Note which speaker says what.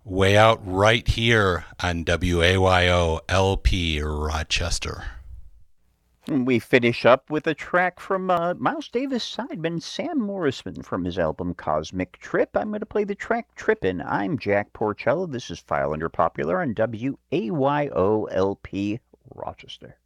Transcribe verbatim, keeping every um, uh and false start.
Speaker 1: Way out right here on W A Y O L P Rochester.
Speaker 2: We finish up with a track from uh, Miles Davis sideman Sam Morrisman from his album Cosmic Trip. I'm going to play the track Trippin'. I'm Jack Porcello. This is File Under Popular on W A Y O L P Rochester.